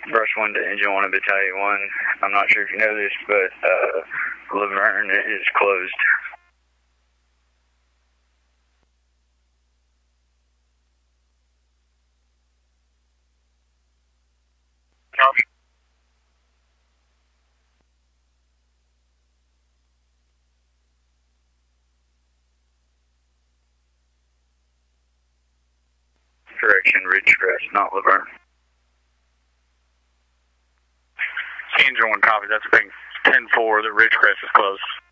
Brush 1 to Engine 1 and Battalion 1. I'm not sure if you know this, but Laverne is closed. Copy. Correction, Ridgecrest, not Laverne. Engine 1 copy, that's being 10-4, the Ridgecrest is closed.